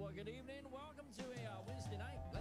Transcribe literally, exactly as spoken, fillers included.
Well, good evening. Welcome to a uh, Wednesday night